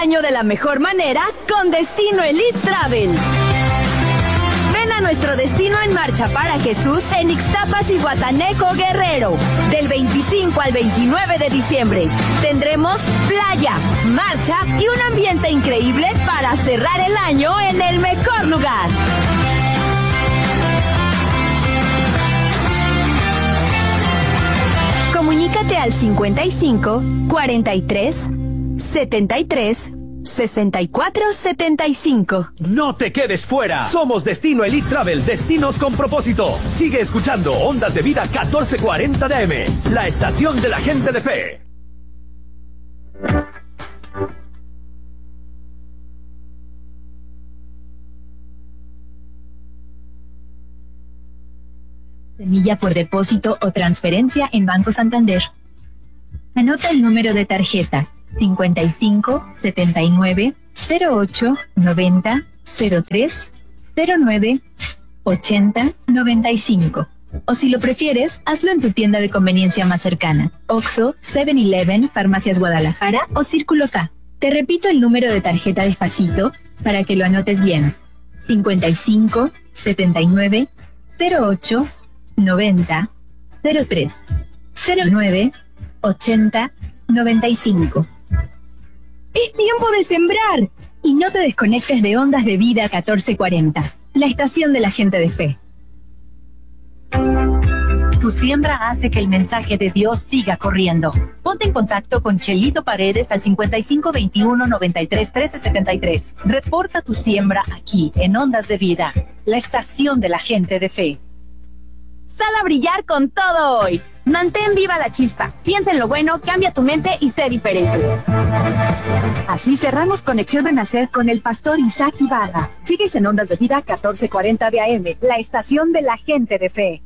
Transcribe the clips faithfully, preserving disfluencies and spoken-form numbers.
año de la mejor manera con Destino Elite Travel. Ven a nuestro destino en marcha para Jesús en Ixtapas y Guataneco, Guerrero. Del veinticinco al veintinueve de diciembre tendremos playa, marcha y un ambiente increíble para cerrar el año en el mejor lugar. Comunícate al cincuenta y cinco, cuarenta y tres, setenta y tres, sesenta y cuatro setenta y cinco. No te quedes fuera. Somos Destino Elite Travel, destinos con propósito. Sigue escuchando Ondas de Vida catorce cuarenta de A M, la estación de la gente de fe. Semilla por depósito o transferencia en Banco Santander. Anota el número de tarjeta cincuenta y cinco, setenta y nueve, cero ocho, noventa, cero tres, cero nueve, ochenta, noventa y cinco. O si lo prefieres, hazlo en tu tienda de conveniencia más cercana. Oxxo, seven eleven, Farmacias Guadalajara o Círculo K. Te repito el número de tarjeta despacito para que lo anotes bien. cincuenta y cinco, setenta y nueve, cero ocho, noventa, cero tres, cero nueve, ochenta, noventa y cinco. ¡Es tiempo de sembrar! Y no te desconectes de Ondas de Vida catorce cuarenta, la estación de la gente de fe. Tu siembra hace que el mensaje de Dios siga corriendo. Ponte en contacto con Chelito Paredes al cincuenta y cinco, veintiuno, noventa y tres, trece, setenta y tres. Reporta tu siembra aquí, en Ondas de Vida, la estación de la gente de fe. Sal a brillar con todo hoy. Mantén viva la chispa. Piensa en lo bueno, cambia tu mente y sé diferente. Así cerramos Conexión Renacer con el pastor Isaac Ibarra. Sigues en Ondas de Vida catorce cuarenta de A M, la estación de la gente de fe.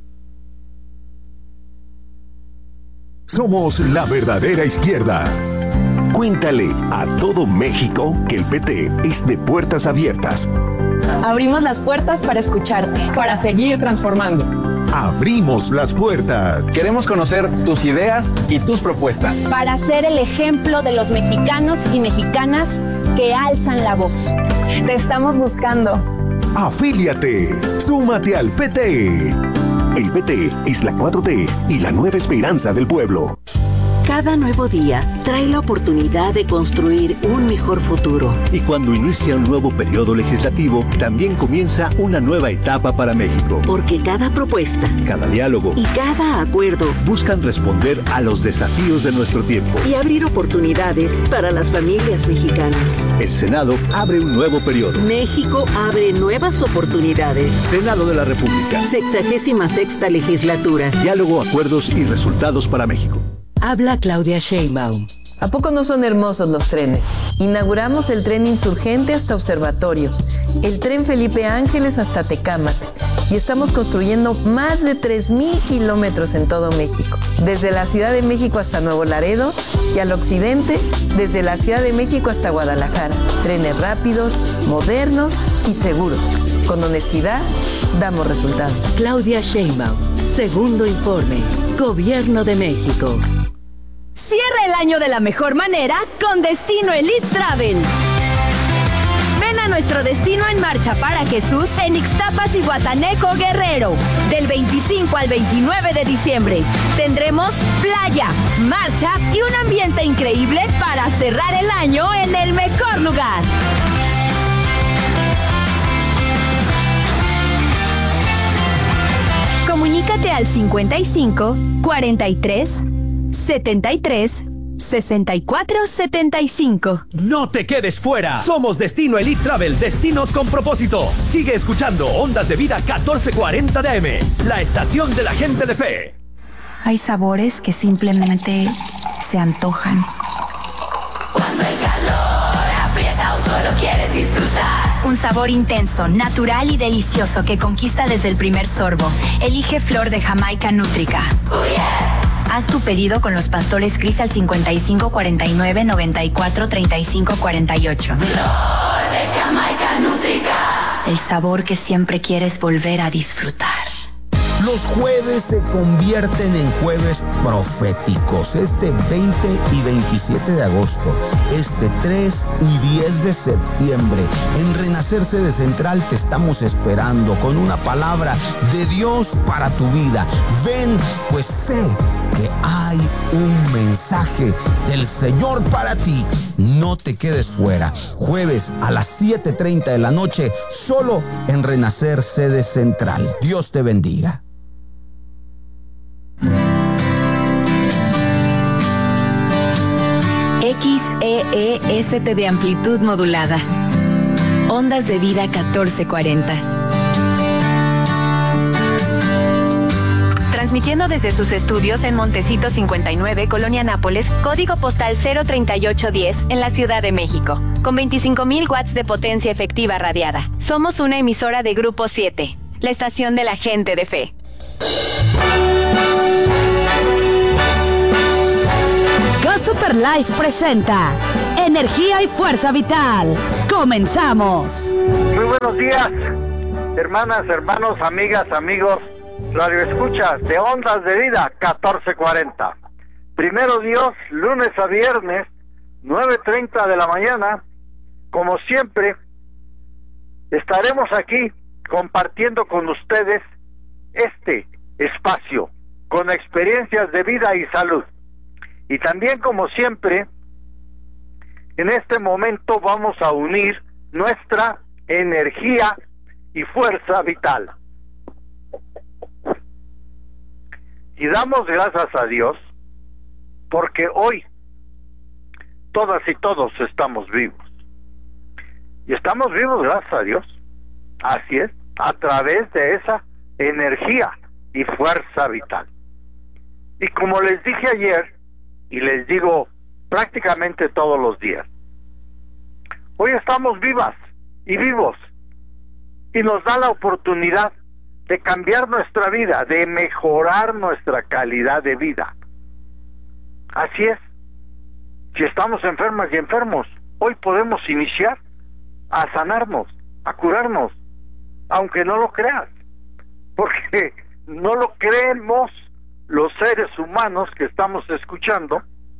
Somos la verdadera izquierda. Cuéntale a todo México que el P T es de puertas abiertas. Abrimos las puertas para escucharte, para seguir transformando. Abrimos las puertas. Queremos conocer tus ideas y tus propuestas. Para ser el ejemplo de los mexicanos y mexicanas que alzan la voz. Te estamos buscando. Afíliate. Súmate al P T. El P T es la cuatro T y la nueva esperanza del pueblo. Cada nuevo día trae la oportunidad de construir un mejor futuro. Y cuando inicia un nuevo periodo legislativo, también comienza una nueva etapa para México. Porque cada propuesta, cada diálogo y cada acuerdo buscan responder a los desafíos de nuestro tiempo y abrir oportunidades para las familias mexicanas. El Senado abre un nuevo periodo. México abre nuevas oportunidades. Senado de la República. Sexagésima sexta legislatura. Diálogo, acuerdos y resultados para México. Habla Claudia Sheinbaum. ¿A poco no son hermosos los trenes? Inauguramos el tren Insurgente hasta Observatorio, el tren Felipe Ángeles hasta Tecámac y estamos construyendo más de tres mil kilómetros en todo México, desde la Ciudad de México hasta Nuevo Laredo y al occidente, desde la Ciudad de México hasta Guadalajara. Trenes rápidos, modernos y seguros. Con honestidad, damos resultados. Claudia Sheinbaum, segundo informe, Gobierno de México. Cierra el año de la mejor manera con Destino Elite Travel. Ven a nuestro destino en marcha para Jesús en Ixtapas y Guataneco, Guerrero. Del veinticinco al veintinueve de diciembre tendremos playa, marcha y un ambiente increíble para cerrar el año en el mejor lugar. Comunícate al cincuenta y cinco, cuarenta y tres, setenta y tres, sesenta y cuatro setenta y cinco. No te quedes fuera. Somos Destino Elite Travel, destinos con propósito. Sigue escuchando Ondas de Vida catorce cuarenta de A M, la estación de la gente de fe. Hay sabores que simplemente se antojan. Cuando el calor aprieta o solo quieres disfrutar. Un sabor intenso, natural y delicioso que conquista desde el primer sorbo. Elige Flor de Jamaica Nútrica. Oh yeah. Haz tu pedido con los pastores Cris al cincuenta y cinco, cuarenta y nueve, noventa y cuatro, treinta y cinco, cuarenta y ocho. Flor de Jamaica Nútrica. El sabor que siempre quieres volver a disfrutar. Los jueves se convierten en jueves proféticos. Este veinte y veintisiete de agosto, este tres y diez de septiembre, en Renacer Sede Central te estamos esperando con una palabra de Dios para tu vida. Ven, pues sé que hay un mensaje del Señor para ti. No te quedes fuera. Jueves a las siete treinta de la noche, solo en Renacer Sede Central. Dios te bendiga. X E E S T de amplitud modulada. Ondas de vida catorce cuarenta. Transmitiendo desde sus estudios en Montecito cincuenta y nueve, Colonia Nápoles, código postal cero treinta y ocho diez, en la Ciudad de México, con veinticinco mil watts de potencia efectiva radiada. Somos una emisora de Grupo siete, la estación de la gente de fe. Go Super Life presenta Energía y Fuerza Vital. ¡Comenzamos! Muy buenos días, hermanas, hermanos, amigas, amigos, radio escuchas de Ondas de Vida catorce cuarenta. Primero Dios, lunes a viernes, nueve treinta de la mañana. Como siempre, estaremos aquí compartiendo con ustedes este espacio con experiencias de vida y salud. Y también, como siempre, en este momento vamos a unir nuestra energía y fuerza vital. Y damos gracias a Dios porque hoy todas y todos estamos vivos. Y estamos vivos gracias a Dios. Así es, a través de esa energía y fuerza vital. Y como les dije ayer, y les digo prácticamente todos los días, hoy estamos vivas y vivos, y nos da la oportunidad de cambiar nuestra vida, de mejorar nuestra calidad de vida. Así es, si estamos enfermas y enfermos, hoy podemos iniciar a sanarnos, a curarnos, aunque no lo creas, porque no lo creemos los seres humanos que estamos escuchando,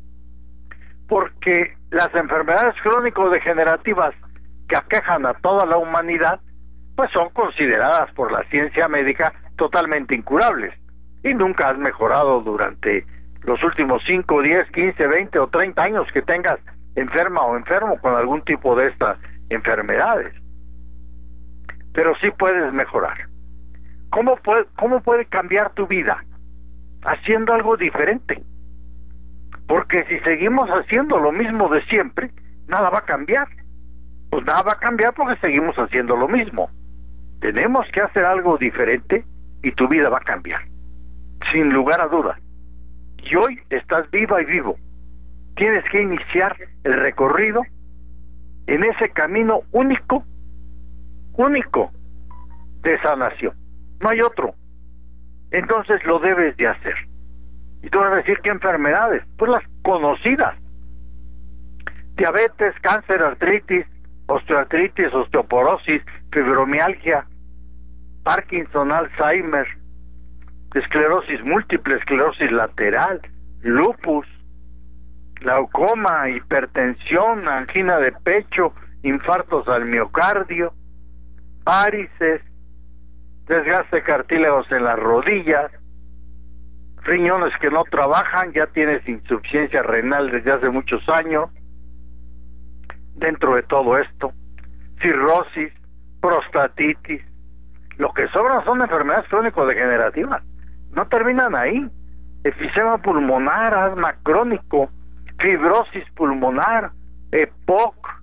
porque las enfermedades crónico-degenerativas que aquejan a toda la humanidad pues son consideradas por la ciencia médica totalmente incurables, y nunca has mejorado durante los últimos cinco, diez, quince, veinte o treinta años que tengas enferma o enfermo con algún tipo de estas enfermedades. Pero sí puedes mejorar. ¿Cómo puede, cómo puede cambiar tu vida? Haciendo algo diferente. Porque si seguimos haciendo lo mismo de siempre, nada va a cambiar. Pues nada va a cambiar porque seguimos haciendo lo mismo. Tenemos que hacer algo diferente y tu vida va a cambiar, sin lugar a dudas. Y hoy estás viva y vivo. Tienes que iniciar el recorrido en ese camino único, único de sanación. No hay otro. Entonces lo debes de hacer. Y tú vas a decir, ¿qué enfermedades? Pues las conocidas. Diabetes, cáncer, artritis, osteoartritis, osteoporosis, fibromialgia, Parkinson, Alzheimer, esclerosis múltiple, esclerosis lateral, lupus, glaucoma, hipertensión, angina de pecho, infartos al miocardio, varices, desgaste de cartílagos en las rodillas, riñones que no trabajan, ya tienes insuficiencia renal desde hace muchos años. Dentro de todo esto, cirrosis, prostatitis, lo que sobran son enfermedades crónico-degenerativas. No terminan ahí. Efisema pulmonar, asma crónico, fibrosis pulmonar, E P O C.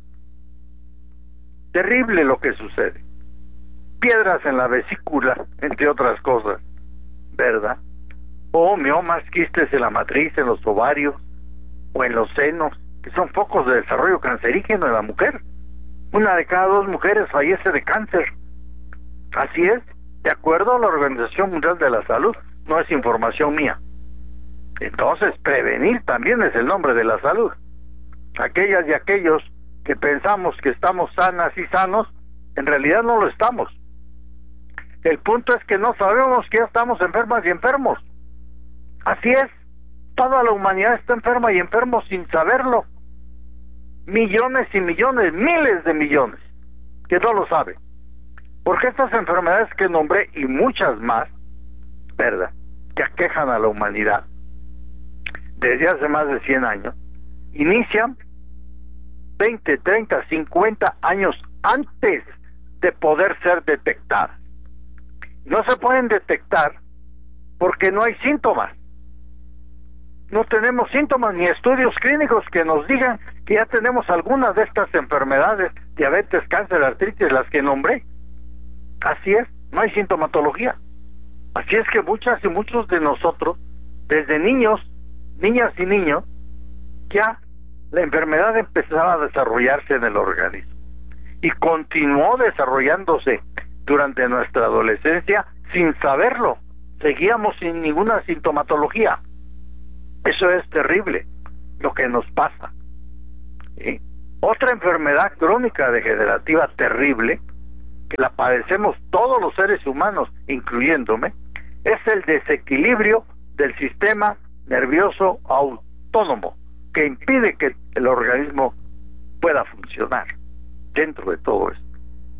Terrible lo que sucede. Piedras en la vesícula, entre otras cosas, ¿verdad? O miomas, quistes en la matriz, en los ovarios o en los senos, que son focos de desarrollo cancerígeno en la mujer. Una de cada dos mujeres fallece de cáncer. Así es, de acuerdo a la Organización Mundial de la Salud, no es información mía. Entonces, prevenir también es el nombre de la salud. Aquellas y aquellos que pensamos que estamos sanas y sanos, en realidad no lo estamos. El punto es que no sabemos que ya estamos enfermas y enfermos. Así es, toda la humanidad está enferma y enfermo sin saberlo. Millones y millones, miles de millones, que no lo saben. Porque estas enfermedades que nombré y muchas más, ¿verdad?, que aquejan a la humanidad desde hace más de cien años, inician veinte, treinta, cincuenta años antes de poder ser detectadas. No se pueden detectar porque no hay síntomas. No tenemos síntomas ni estudios clínicos que nos digan que ya tenemos algunas de estas enfermedades, diabetes, cáncer, artritis, las que nombré. Así es, no hay sintomatología. Así es que muchas y muchos de nosotros, desde niños, niñas y niños, ya la enfermedad empezaba a desarrollarse en el organismo y continuó desarrollándose durante nuestra adolescencia sin saberlo. Seguíamos sin ninguna sintomatología. Eso es terrible, lo que nos pasa. ¿Sí? Otra enfermedad crónica degenerativa terrible, que la padecemos todos los seres humanos, incluyéndome, es el desequilibrio del sistema nervioso autónomo, que impide que el organismo pueda funcionar dentro de todo esto.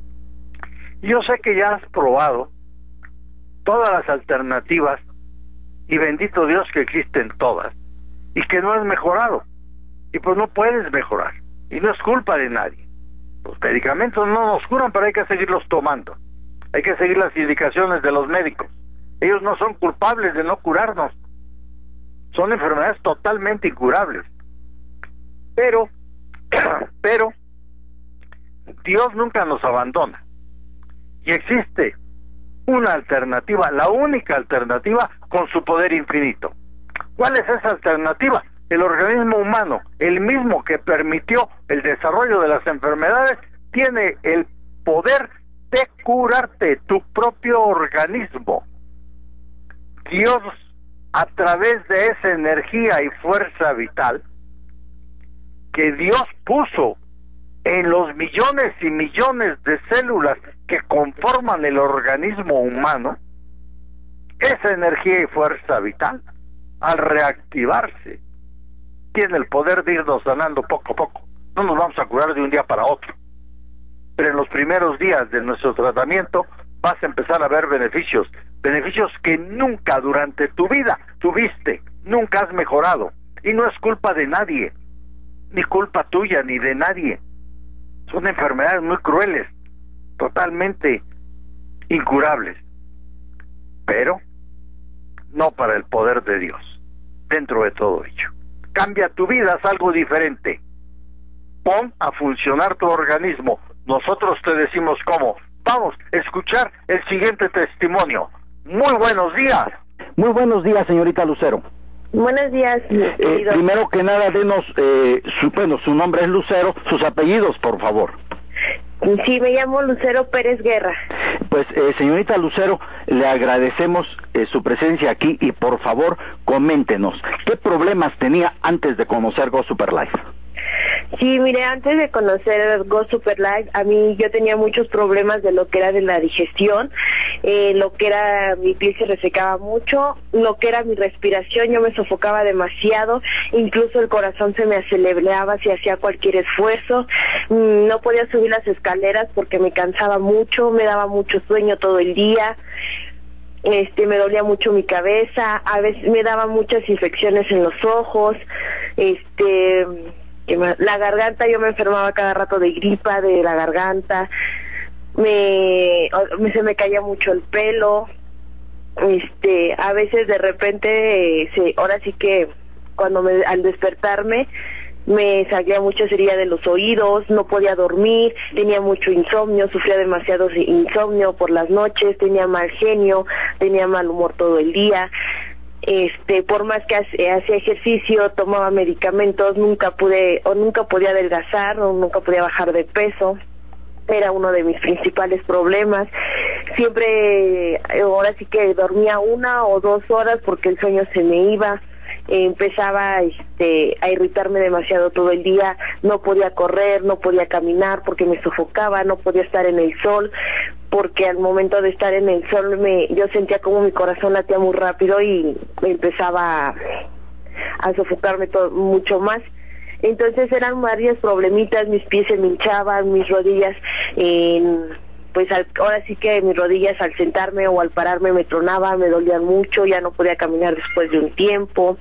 Yo sé que ya has probado todas las alternativas, y bendito Dios que existen todas, y que no has mejorado, y pues no puedes mejorar, y no es culpa de nadie. Los medicamentos no nos curan, pero hay que seguirlos tomando, hay que seguir las indicaciones de los médicos. Ellos no son culpables de no curarnos, son enfermedades totalmente incurables. Pero, pero, Dios nunca nos abandona, y existe una alternativa, la única alternativa, con su poder infinito. ¿Cuál es esa alternativa? El organismo humano, el mismo que permitió el desarrollo de las enfermedades, tiene el poder de curarte, tu propio organismo. Dios, a través de esa energía y fuerza vital que Dios puso en los millones y millones de células que conforman el organismo humano, esa energía y fuerza vital, al reactivarse, tiene el poder de irnos sanando poco a poco. No nos vamos a curar de un día para otro, pero en los primeros días de nuestro tratamiento vas a empezar a ver beneficios, beneficios que nunca durante tu vida tuviste, nunca has mejorado, y no es culpa de nadie, ni culpa tuya, ni de nadie. Son enfermedades muy crueles, totalmente incurables, pero no para el poder de Dios dentro de todo ello. Cambia tu vida, haz algo diferente, pon a funcionar tu organismo. Nosotros te decimos cómo. Vamos a escuchar el siguiente testimonio. Muy buenos días. Muy buenos días, señorita Lucero. Buenos días. Eh, primero que nada, denos, eh, su, bueno, su nombre es Lucero, sus apellidos, por favor. Sí, me llamo Lucero Pérez Guerra. Pues, eh, señorita Lucero, le agradecemos eh, su presencia aquí y por favor, coméntenos, ¿qué problemas tenía antes de conocer Go Super Life? Sí, mire, antes de conocer Go Super Life, a mí yo tenía muchos problemas de lo que era de la digestión, eh, lo que era mi piel se resecaba mucho, lo que era mi respiración, yo me sofocaba demasiado, incluso el corazón se me aceleraba si hacía cualquier esfuerzo, mm, no podía subir las escaleras porque me cansaba mucho, me daba mucho sueño todo el día. Este, me dolía mucho mi cabeza, a veces me daba muchas infecciones en los ojos, este... la garganta, yo me enfermaba cada rato de gripa, de la garganta, me, me se me caía mucho el pelo, este, a veces de repente, eh, se, ahora sí que cuando me, al despertarme me salía mucha herida de los oídos, no podía dormir, tenía mucho insomnio, sufría demasiado insomnio por las noches, tenía mal genio, tenía mal humor todo el día. Este, por más que hacía ejercicio, tomaba medicamentos, nunca pude o nunca podía adelgazar o nunca podía bajar de peso. Era uno de mis principales problemas. Siempre, ahora sí que dormía una o dos horas porque el sueño se me iba. Eh, empezaba este, a irritarme demasiado todo el día, no podía correr, no podía caminar porque me sofocaba, no podía estar en el sol. porque al momento de estar en el sol me yo sentía como mi corazón latía muy rápido y me empezaba a, a sofocarme todo, mucho más. Entonces eran varios problemitas, mis pies se me hinchaban, mis rodillas, eh, pues al, ahora sí que mis rodillas al sentarme o al pararme me tronaban, me dolían mucho, ya no podía caminar después de un tiempo.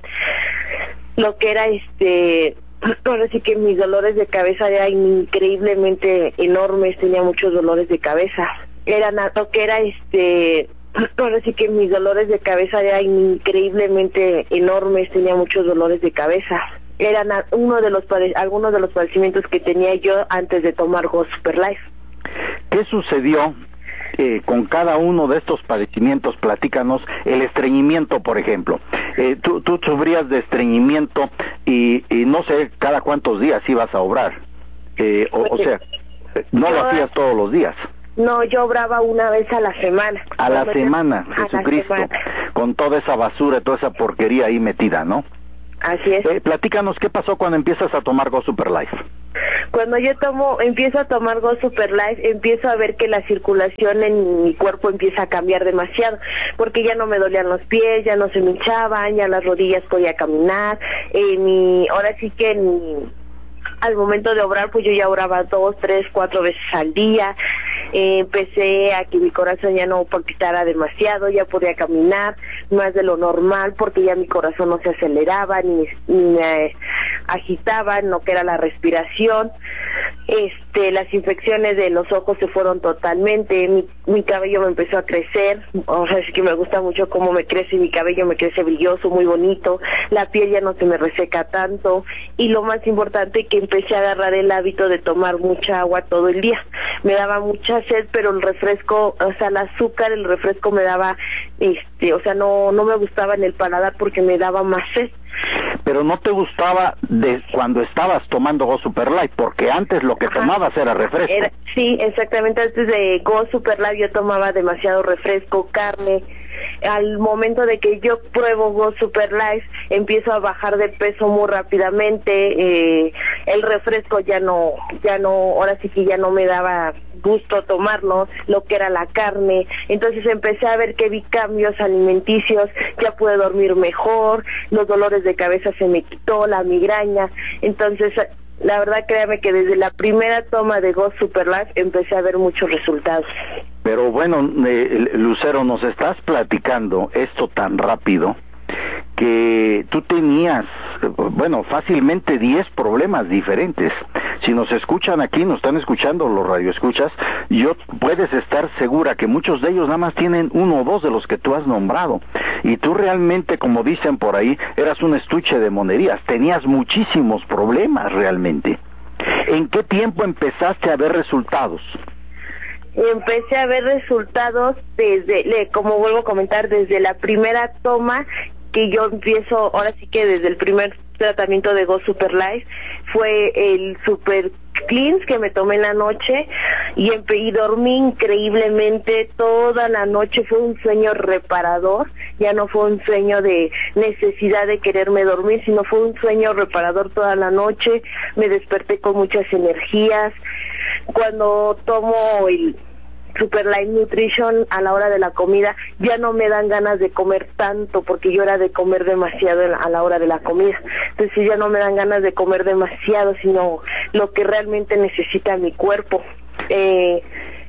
Lo que era este, ahora sí que mis dolores de cabeza eran increíblemente enormes, tenía muchos dolores de cabeza. Era lo que era este, ahora sí que mis dolores de cabeza eran increíblemente enormes, tenía muchos dolores de cabeza. Eran uno de los algunos de los padecimientos que tenía yo antes de tomar Go Super Life. ¿Qué sucedió eh, con cada uno de estos padecimientos? Platícanos. El estreñimiento, por ejemplo. Eh, tú, tú sufrías de estreñimiento y, y no sé cada cuántos días ibas a obrar. Eh, o, o sea, no yo, lo hacías todos los días. No, yo obraba una vez a la semana. A la semana, Jesucristo. La semana. Con toda esa basura, toda esa porquería ahí metida, ¿no? Así es. Eh, platícanos, ¿qué pasó cuando empiezas a tomar Go Super Life? Cuando yo tomo, empiezo a tomar Go Super Life, empiezo a ver que la circulación en mi cuerpo empieza a cambiar demasiado, porque ya no me dolían los pies, ya no se me hinchaban, ya las rodillas podía caminar, eh, mi, ahora sí que en, al momento de obrar, pues yo ya oraba dos, tres, cuatro veces al día. Eh, empecé a que mi corazón ya no palpitara demasiado, ya podía caminar más de lo normal porque ya mi corazón no se aceleraba ni, ni me agitaba en lo que era la respiración. Este, las infecciones de los ojos se fueron totalmente, mi, mi cabello me empezó a crecer, o sea, es que me gusta mucho cómo me crece mi cabello, me crece brilloso, muy bonito, la piel ya no se me reseca tanto, y lo más importante que empecé a agarrar el hábito de tomar mucha agua todo el día. Me daba mucha sed, pero el refresco, o sea, el azúcar, el refresco me daba, este, o sea, no, no me gustaba en el paladar porque me daba más sed. Pero no te gustaba de cuando estabas tomando Go Super Life, porque antes lo que Ajá. tomabas era refresco. Era, sí, exactamente, antes de Go Super Life yo tomaba demasiado refresco, carne. Al momento de que yo pruebo Go Super Life, empiezo a bajar de peso muy rápidamente, eh, el refresco ya no, ya no, ahora sí que ya no me daba gusto tomarlo, lo que era la carne, entonces empecé a ver que vi cambios alimenticios, ya pude dormir mejor, los dolores de cabeza se me quitó, la migraña, entonces la verdad créame que desde la primera toma de Go Super Life empecé a ver muchos resultados. Pero bueno, eh, Lucero, nos estás platicando esto tan rápido que tú tenías, bueno, fácilmente diez problemas diferentes. Si nos escuchan aquí, nos están escuchando los radioescuchas, yo puedes estar segura que muchos de ellos nada más tienen uno o dos de los que tú has nombrado. Y tú realmente, como dicen por ahí, eras un estuche de monerías, tenías muchísimos problemas realmente. ¿En qué tiempo empezaste a ver resultados? Empecé a ver resultados desde, como vuelvo a comentar, desde la primera toma que yo empiezo, ahora sí que desde el primer tratamiento de Go Super Life, fue el Super Cleanse que me tomé en la noche y, y dormí increíblemente toda la noche, fue un sueño reparador, ya no fue un sueño de necesidad de quererme dormir, sino fue un sueño reparador toda la noche, me desperté con muchas energías. Cuando tomo el Super Life Nutrition a la hora de la comida, ya no me dan ganas de comer tanto, porque yo era de comer demasiado a la hora de la comida, entonces ya no me dan ganas de comer demasiado, sino lo que realmente necesita mi cuerpo. Eh,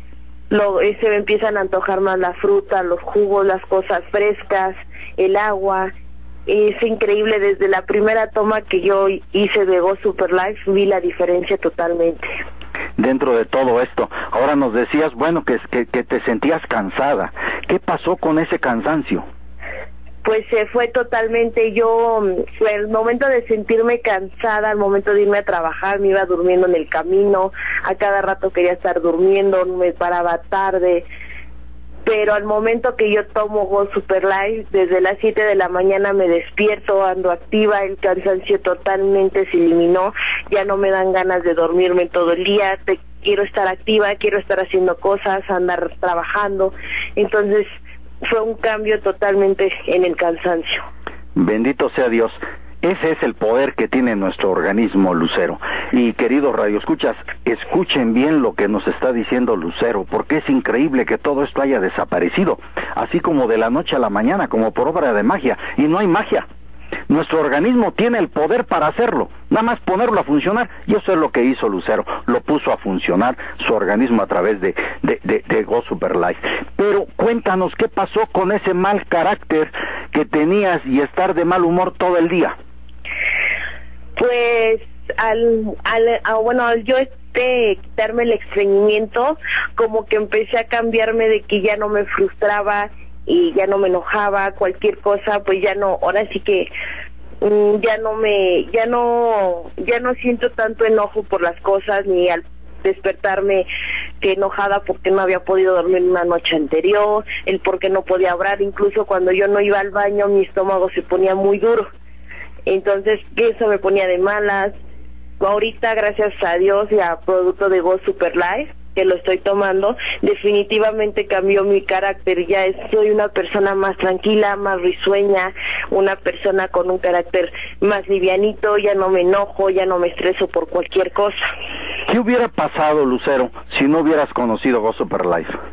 lo, eh, se me empiezan a antojar más la fruta, los jugos, las cosas frescas, el agua. Es increíble, desde la primera toma que yo hice de Go Super Life vi la diferencia totalmente. Dentro de todo esto, ahora nos decías, bueno, que, que, que te sentías cansada. ¿Qué pasó con ese cansancio? Pues se fue totalmente. Yo, fue el momento de sentirme cansada, al momento de irme a trabajar, me iba durmiendo en el camino, a cada rato quería estar durmiendo, me paraba tarde, pero al momento que yo tomo Go Super Life, desde las siete de la mañana me despierto, ando activa, el cansancio totalmente se eliminó, ya no me dan ganas de dormirme todo el día, te, quiero estar activa, quiero estar haciendo cosas, andar trabajando, entonces fue un cambio totalmente en el cansancio. Bendito sea Dios. Ese es el poder que tiene nuestro organismo, Lucero. Y queridos radioescuchas, escuchen bien lo que nos está diciendo Lucero, porque es increíble que todo esto haya desaparecido, así como de la noche a la mañana, como por obra de magia, y no hay magia. Nuestro organismo tiene el poder para hacerlo, nada más ponerlo a funcionar, y eso es lo que hizo Lucero, lo puso a funcionar su organismo a través de, de, de, de Go Super Life. Pero cuéntanos, ¿qué pasó con ese mal carácter que tenías y estar de mal humor todo el día? Pues, al, al, a, bueno, al yo este, quitarme el estreñimiento, como que empecé a cambiarme de que ya no me frustraba y ya no me enojaba, cualquier cosa, pues ya no, ahora sí que mm, ya no me, ya no, ya no siento tanto enojo por las cosas, ni al despertarme que enojada porque no había podido dormir una noche anterior, el por qué no podía hablar, incluso cuando yo no iba al baño mi estómago se ponía muy duro, entonces eso me ponía de malas. Ahorita, gracias a Dios y a producto de Go Super Life, que lo estoy tomando, definitivamente cambió mi carácter, ya es, soy una persona más tranquila, más risueña, una persona con un carácter más livianito, ya no me enojo, ya no me estreso por cualquier cosa. ¿Qué hubiera pasado, Lucero, si no hubieras conocido Go Super Life?